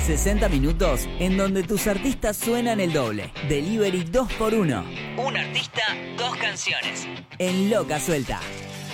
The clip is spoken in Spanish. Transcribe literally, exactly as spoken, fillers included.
sesenta minutos en donde tus artistas suenan el doble. Delivery dos por uno. Un artista, dos canciones. En Loca Suelta.